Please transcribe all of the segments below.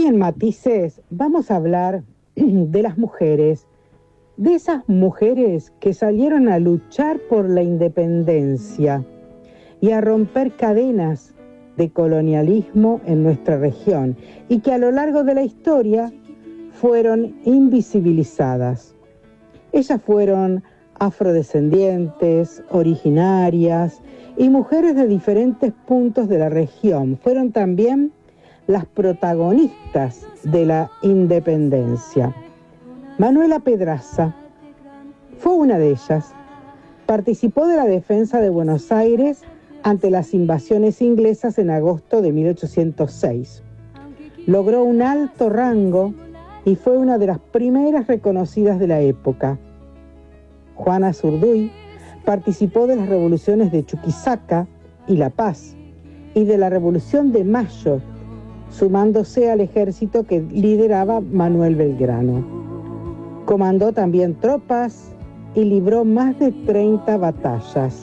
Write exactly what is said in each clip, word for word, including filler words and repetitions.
en Matices vamos a hablar de las mujeres, de esas mujeres que salieron a luchar por la independencia y a romper cadenas de colonialismo en nuestra región y que a lo largo de la historia fueron invisibilizadas. Ellas fueron afrodescendientes, originarias y mujeres de diferentes puntos de la región. Fueron también las protagonistas de la independencia. Manuela Pedraza fue una de ellas. Participó de la defensa de Buenos Aires ante las invasiones inglesas en agosto de mil ochocientos seis. Logró un alto rango y fue una de las primeras reconocidas de la época. Juana Zurduy participó de las revoluciones de Chuquisaca y La Paz y de la Revolución de Mayo, sumándose al ejército que lideraba Manuel Belgrano. Comandó también tropas y libró más de treinta batallas.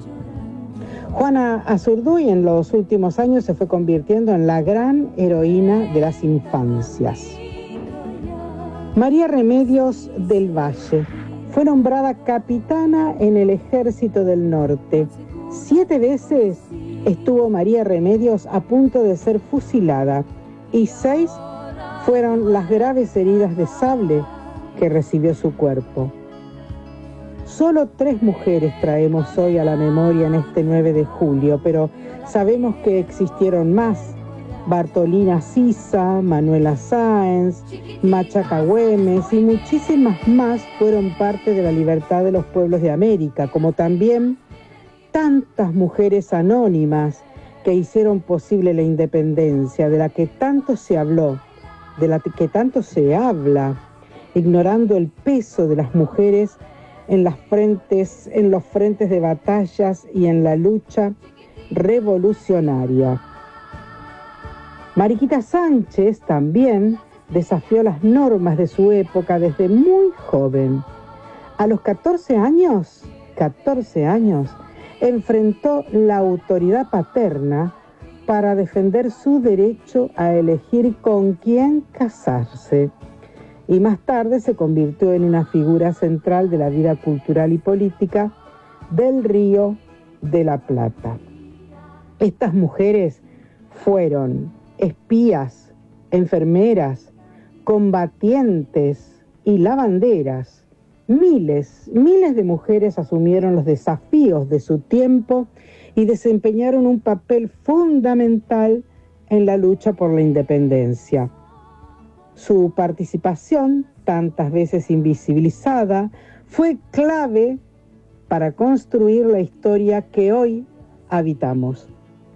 Juana Azurduy en los últimos años se fue convirtiendo en la gran heroína de las infancias. María Remedios del Valle fue nombrada capitana en el Ejército del Norte. Siete veces estuvo María Remedios a punto de ser fusilada y seis fueron las graves heridas de sable que recibió su cuerpo. Solo tres mujeres traemos hoy a la memoria en este nueve de julio, pero sabemos que existieron más. Bartolina Sisa, Manuela Sáenz, Machaca Güemes y muchísimas más fueron parte de la libertad de los pueblos de América, como también tantas mujeres anónimas que hicieron posible la independencia, de la que tanto se habló, de la que tanto se habla, ignorando el peso de las mujeres en las frentes, en los frentes de batallas y en la lucha revolucionaria. Mariquita Sánchez también desafió las normas de su época desde muy joven. A los catorce años, catorce años, enfrentó la autoridad paterna para defender su derecho a elegir con quién casarse. Y más tarde se convirtió en una figura central de la vida cultural y política del Río de la Plata. Estas mujeres fueron espías, enfermeras, combatientes y lavanderas. Miles, miles de mujeres asumieron los desafíos de su tiempo y desempeñaron un papel fundamental en la lucha por la independencia. Su participación, tantas veces invisibilizada, fue clave para construir la historia que hoy habitamos.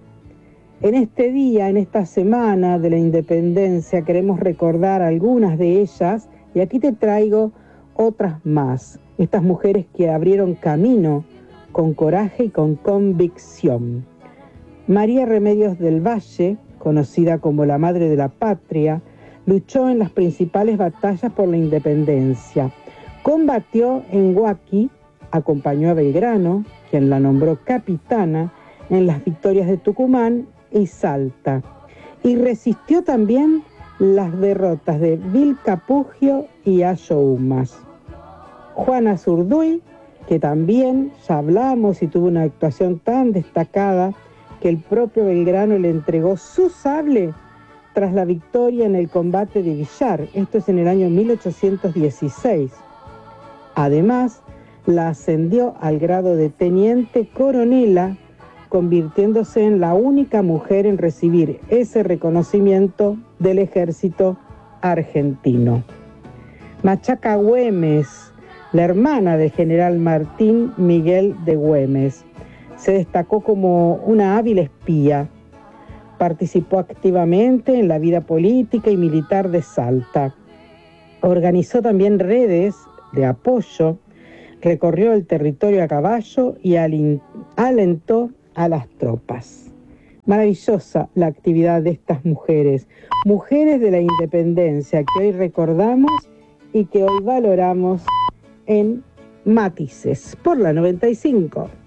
En este día, en esta semana de la independencia, queremos recordar algunas de ellas y aquí te traigo otras más. Estas mujeres que abrieron camino con coraje y con convicción. María Remedios del Valle, conocida como la Madre de la Patria, luchó en las principales batallas por la independencia. Combatió en Huaki, acompañó a Belgrano, quien la nombró capitana, en las victorias de Tucumán y Salta, y resistió también las derrotas de Vilcapugio y Ayohumas. Juana Zurduy, que también ya hablamos y tuvo una actuación tan destacada que el propio Belgrano le entregó su sable tras la victoria en el combate de Villar. Esto es en el año mil ochocientos dieciséis. Además, la ascendió al grado de teniente coronela, convirtiéndose en la única mujer en recibir ese reconocimiento del ejército argentino. Machaca Güemes, la hermana del general Martín Miguel de Güemes, se destacó como una hábil espía. Participó activamente en la vida política y militar de Salta. Organizó también redes de apoyo, recorrió el territorio a caballo y alentó a las tropas. Maravillosa la actividad de estas mujeres, mujeres de la independencia que hoy recordamos y que hoy valoramos en Matices por la noventa y cinco.